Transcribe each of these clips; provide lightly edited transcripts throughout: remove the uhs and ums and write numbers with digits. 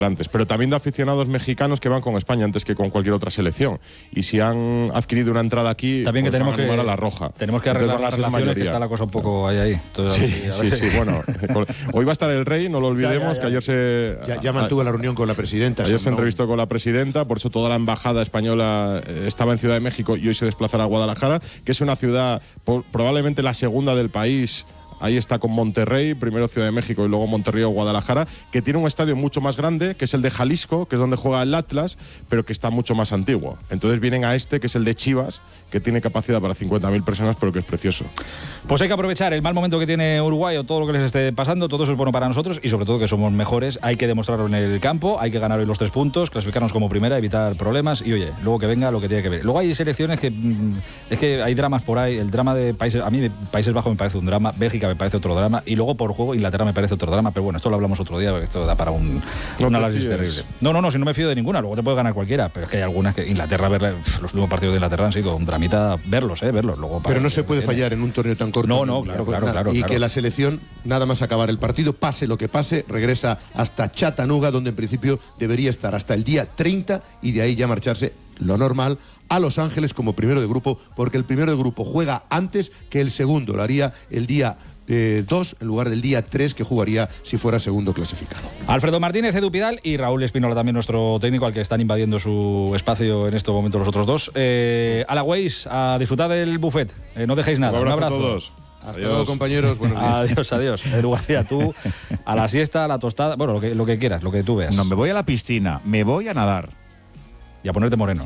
pero también de aficionados mexicanos que van con España antes que con cualquier otra selección. Y si han adquirido una entrada aquí, también pues que tenemos van a animar a la roja. Tenemos que arreglar las relaciones, que está la cosa un poco ahí. Entonces, sí. Bueno, hoy va a estar el rey, no lo olvidemos, que ayer ya mantuvo la reunión con la presidenta. Ayer se entrevistó con la presidenta, por eso toda la embajada española estaba en Ciudad de México y hoy se desplazará a Guadalajara, que es una ciudad probablemente la segunda del país. Ahí está con Monterrey, primero Ciudad de México y luego Monterrey o Guadalajara, que tiene un estadio mucho más grande, que es el de Jalisco, que es donde juega el Atlas, pero que está mucho más antiguo. Entonces vienen a que es el de Chivas, que tiene capacidad para 50.000 personas, pero que es precioso. Pues hay que aprovechar el mal momento que tiene Uruguay o todo lo que les esté pasando, todo eso es bueno para nosotros y sobre todo que somos mejores. Hay que demostrarlo en el campo, hay que ganar hoy los 3 puntos, clasificarnos como primera, evitar problemas y oye, luego que venga lo que tiene que ver. Luego hay selecciones que es que hay dramas por ahí, el drama de países, a mí de Países Bajos me parece un drama, Bélgica me parece otro drama y luego por juego Inglaterra me parece otro drama, pero bueno, esto lo hablamos otro día porque esto da para un análisis terrible. No, si no me fío de ninguna, luego te puede ganar cualquiera, pero es que hay algunas que Inglaterra, los últimos partidos de Inglaterra han sido un dramita verlos. Luego pero no se puede fallar en un torneo tan corto. No, claro. Y que la selección, nada más acabar el partido, pase lo que pase, regresa hasta Chattanooga, donde en principio debería estar hasta el día 30 y de ahí ya marcharse, lo normal, a Los Ángeles como primero de grupo, porque el primero de grupo juega antes que el segundo, lo haría el día 2 en lugar del día 3 que jugaría si fuera segundo clasificado. Alfredo Martínez, Edu Pidal y Raúl Espinola, también nuestro técnico, al que están invadiendo su espacio en este momento los otros dos. A la Waze, a disfrutar del buffet. No dejéis nada. Un abrazo a todos. Hasta luego, compañeros. Buenos días. Adiós. Edu García, tú a la siesta, a la tostada, bueno, lo que quieras, lo que tú veas. No, me voy a la piscina, me voy a nadar. Y a ponerte moreno.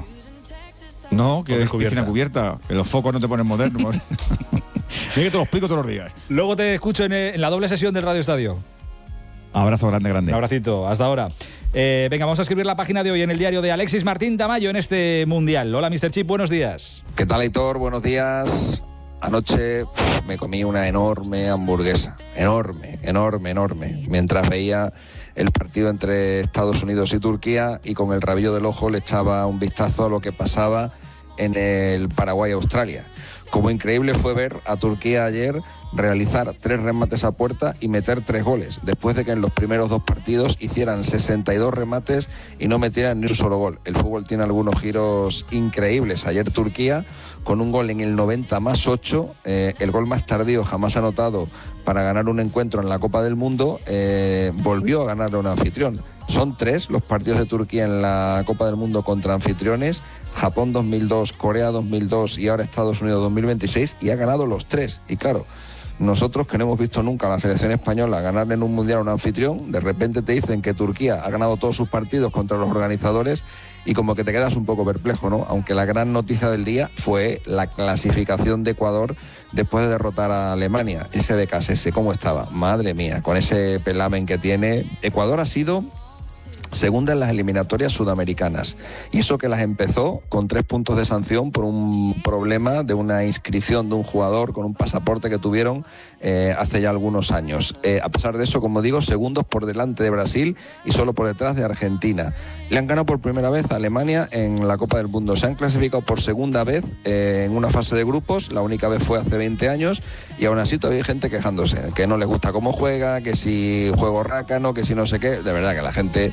No, que es piscina cubierta. Que los focos no te ponen moderno. Mira que te lo explico todos los días. Luego te escucho en la doble sesión del Radio Estadio. Abrazo grande. Un abracito, hasta ahora. Venga, vamos a escribir la página de hoy en el diario de Alexis Martín Tamayo en este Mundial. Hola, Mr. Chip, buenos días. ¿Qué tal, Aitor? Buenos días. Anoche me comí una enorme hamburguesa. Enorme. Mientras veía el partido entre Estados Unidos y Turquía y con el rabillo del ojo le echaba un vistazo a lo que pasaba en el Paraguay-Australia. Como increíble fue ver a Turquía ayer realizar 3 remates a puerta y meter 3 goles, después de que en los primeros 2 partidos hicieran 62 remates y no metieran ni un solo gol. El fútbol tiene algunos giros increíbles. Ayer Turquía, con un gol en el 90+8, el gol más tardío jamás anotado para ganar un encuentro en la Copa del Mundo, volvió a ganar a un anfitrión. Son 3 los partidos de Turquía en la Copa del Mundo contra anfitriones: Japón 2002, Corea 2002 y ahora Estados Unidos 2026, y ha ganado los 3. Y claro, nosotros, que no hemos visto nunca a la selección española ganarle en un mundial a un anfitrión, de repente te dicen que Turquía ha ganado todos sus partidos contra los organizadores y como que te quedas un poco perplejo, ¿no? Aunque la gran noticia del día fue la clasificación de Ecuador después de derrotar a Alemania. Ese de Cassese, ¿cómo estaba? Madre mía, con ese pelamen que tiene. Ecuador ha sido segunda en las eliminatorias sudamericanas, y eso que las empezó con 3 puntos de sanción por un problema de una inscripción de un jugador con un pasaporte que tuvieron hace ya algunos años. A pesar de eso, como digo, segundos por delante de Brasil y solo por detrás de Argentina. Le han ganado por primera vez a Alemania en la Copa del Mundo. Se han clasificado por segunda vez en una fase de grupos. La única vez fue hace 20 años y aún así todavía hay gente quejándose, que no les gusta cómo juega, que si juego rácano, que si no sé qué. De verdad que la gente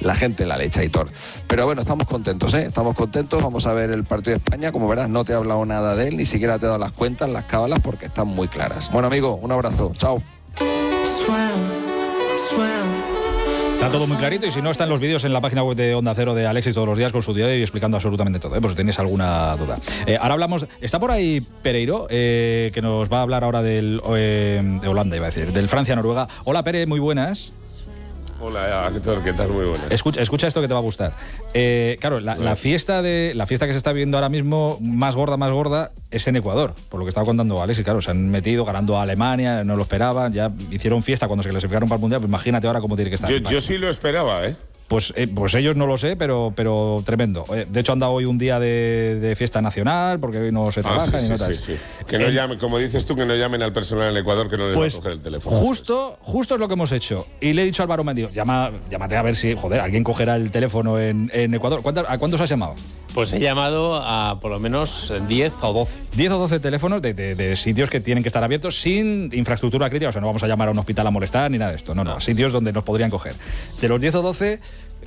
la leche, Aitor. Pero bueno, estamos contentos, estamos contentos. Vamos a ver el partido de España. Como verás, no te he hablado nada de él, ni siquiera te he dado las cuentas, las cábalas, porque están muy claras. Bueno, amigo, un abrazo, chao. Está todo muy clarito, y si no, están los vídeos en la página web de Onda Cero de Alexis todos los días con su diario y explicando absolutamente todo, por si tenéis alguna duda. Ahora hablamos, está por ahí Pereiro, que nos va a hablar ahora de Holanda, iba a decir, del Francia-Noruega. Hola, Pere, muy buenas. Hola, ¿qué tal? Muy buenas. Escucha esto que te va a gustar. Claro, la fiesta que se está viendo ahora mismo, más gorda, es en Ecuador, por lo que estaba contando Alex. Y claro, se han metido ganando a Alemania, no lo esperaban, ya hicieron fiesta cuando se clasificaron para el Mundial. Pues imagínate ahora cómo tiene que estar. Yo sí lo esperaba, Pues ellos no lo sé, pero tremendo. De hecho, han dado hoy un día de fiesta nacional, porque hoy no se trabaja ni nada. Sí. Que no llamen, como dices tú, que no llamen al personal en Ecuador, que no les va a coger el teléfono. Justo es lo que hemos hecho. Y le he dicho a Álvaro Mendy, llámate a ver si, alguien cogerá el teléfono en Ecuador. ¿A cuántos has llamado? Pues he llamado a por lo menos 10 o 12. 10 o 12 teléfonos de sitios que tienen que estar abiertos sin infraestructura crítica. O sea, no vamos a llamar a un hospital a molestar ni nada de esto. No. Sitios donde nos podrían coger. De los 10 o 12,